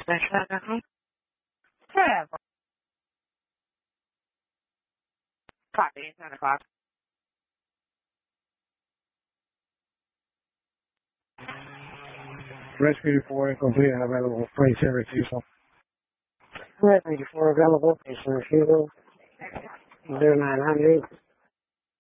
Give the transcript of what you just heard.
Yeah, copy, 10 o'clock. Rescue 4 incomplete and available. Freight service refusal. Rescue 4 available. Patient refusal. 0900